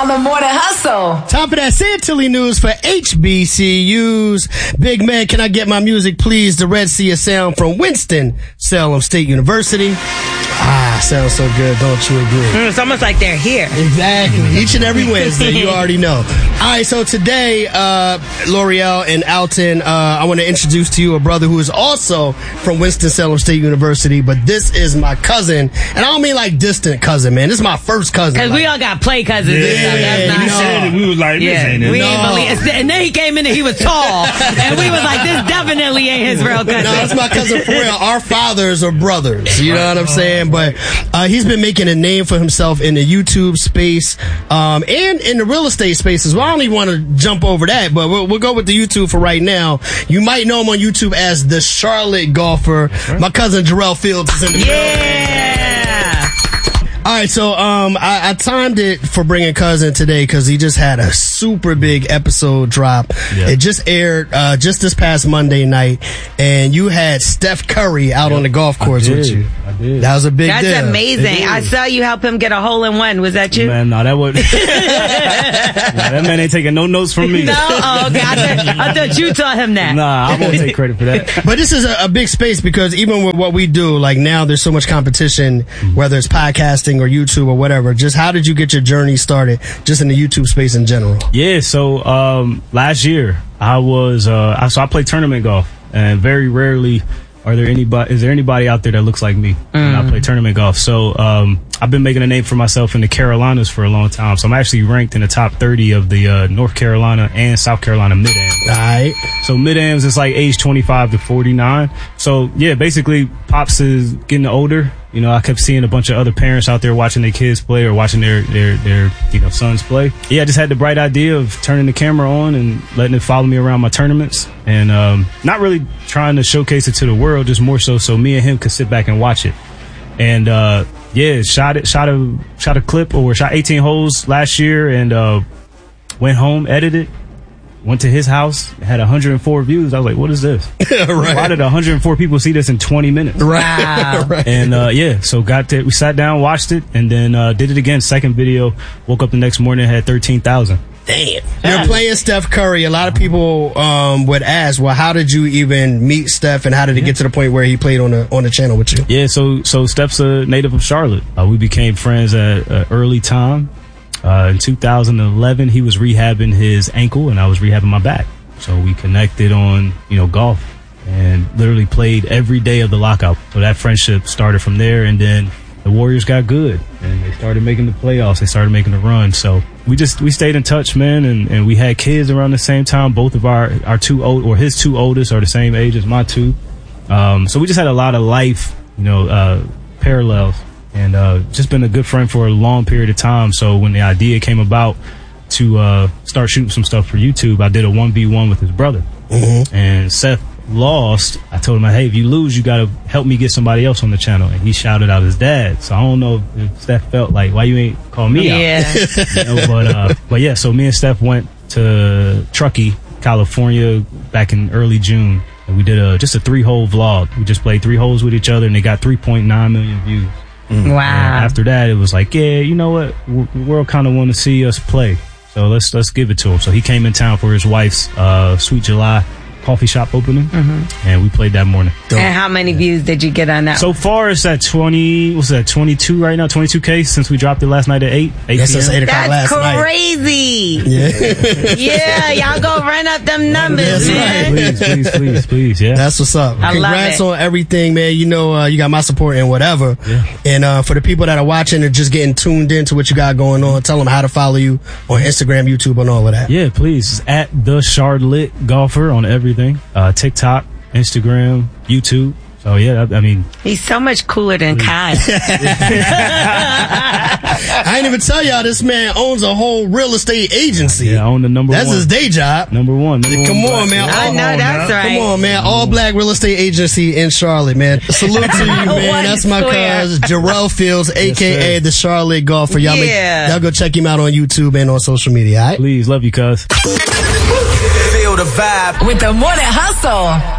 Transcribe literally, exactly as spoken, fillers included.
on the Morning Hustle. Time for that Santilli news for H B C Us. Big man, can I get my music, please? The Red Sea of Sound from Winston-Salem State University. Ah, sounds so good, don't you agree? Mm, it's almost like they're here. Exactly. Each and every Wednesday, you already know. All right, so today, uh, L'Oreal and Alton, uh, I want to introduce to you a brother who is also from Winston-Salem State University, but this is my cousin, and I don't mean like distant cousin, man. This is my first cousin. Because like, we all got play cousins. Yeah, and stuff. That's no. not Said it, we was like, this Yeah, ain't it. we No. ain't believe. And then he came in and he was tall, and we was like, this definitely ain't his real cousin. No, it's my cousin for real. Our fathers are brothers. You know what I'm saying? But uh, he's been making a name for himself in the YouTube space um, and in the real estate space as well. I don't even want to jump over that, but we'll, we'll go with the YouTube for right now. You might know him on YouTube as the Charlotte Golfer. Right. My cousin Jarrell Fields is in the Yeah. All right, so um, I, I timed it for bringing cousin today because he just had a super big episode drop. Yeah. It just aired uh, just this past Monday night, and you had Steph Curry out yeah. on the golf course with you. I did. That was a big That's deal. That's amazing. I saw you help him get a hole in one. Was that you? Man, no, that was. nah, that man ain't taking no notes from me. No, oh, okay. I thought, I thought you taught him that. Nah, I won't take credit for that. But this is a, a big space because even with what we do, like now there's so much competition, mm-hmm. whether it's podcasting or YouTube or whatever. Just how did you get your journey started just in the YouTube space in general? Yeah, so um, last year I was, uh, I, so I play tournament golf, and very rarely are there anybody, is there anybody out there that looks like me? Mm. And I play tournament golf. So um, I've been making a name for myself in the Carolinas for a long time. So I'm actually ranked in the top thirty of the uh, North Carolina and South Carolina mid-ams. All right. So mid-ams is like age twenty-five to forty-nine. So yeah, basically Pops is getting older. You know, I kept seeing a bunch of other parents out there watching their kids play or watching their, their, their, you know, sons play. Yeah, I just had the bright idea of turning the camera on and letting it follow me around my tournaments, and um, not really trying to showcase it to the world, just more so so me and him could sit back and watch it. And uh, yeah, shot it, shot a, shot a clip or shot eighteen holes last year, and uh, went home, edited. Went to his house, had one hundred four views. I was like, what is this? Right. Why did one hundred four people see this in twenty minutes? Wow. Right. And, uh, yeah, so got to, we sat down, watched it, and then, uh, did it again. Second video, woke up the next morning, had thirteen thousand. Damn. You're playing Steph Curry. A lot of people, um, would ask, well, how did you even meet Steph, and how did it yeah. get to the point where he played on the, on the channel with you? Yeah, so, so Steph's a native of Charlotte. Uh, we became friends at an early time. Uh, in two thousand eleven, he was rehabbing his ankle and I was rehabbing my back. So we connected on, you know, golf, and literally played every day of the lockout. So that friendship started from there, and then the Warriors got good and they started making the playoffs. They started making the run. So we just, we stayed in touch, man. And, and we had kids around the same time. Both of our, our two old, or his two oldest are the same age as my two. Um, so we just had a lot of life, you know, uh, parallels. And uh, just been a good friend for a long period of time. So when the idea came about to uh, start shooting some stuff for YouTube, I did a one v one with his brother. Mm-hmm. And Seth lost. I told him, hey, if you lose, you got to help me get somebody else on the channel. And he shouted out his dad. So I don't know if Steph felt like, why you ain't call me yeah. out? You know, but, uh, but yeah, so me and Steph went to Truckee, California back in early June. And we did a, just a three-hole vlog. We just played three holes with each other, and they got three point nine million views. Mm. Wow. And after that, it was like, yeah, you know what? The world kind of want to see us play. So let's let's give it to him. So he came in town for his wife's uh, Sweet July coffee shop opening, mm-hmm. and we played that morning. And how many yeah. views did you get on that? So far, it's at twenty. What's that? twenty-two right now. twenty-two K since we dropped it last night at eight. eight That's eight o'clock That's last crazy. Night. Yeah. Yeah, y'all go run up them numbers, That's man. right. Please, please, please, please. Yeah. That's what's up. I Congrats love it. on everything, man. You know, uh, you got my support and whatever. Yeah. And uh, for the people that are watching and just getting tuned into what you got going on, tell them how to follow you on Instagram, YouTube, and all of that. Yeah, please. It's at the Charlotte Golfer on everything. Uh, TikTok, Instagram, YouTube. So yeah, I, I mean, he's so much cooler than Kyle. I ain't even tell y'all this man owns a whole real estate agency. Yeah, I own the number That's one. his day job. Number one. Number Come one on, man. I All, know that's right. Come on, man. All black real estate agency in Charlotte, man. Salute to you, man. That's my cousin, Jarrell Fields, a k a yes, the Charlotte Golfer. Y'all, yeah. make, y'all go check him out on YouTube and on social media, all right? Please, love you, cuz. Feel the vibe with the Morning Hustle.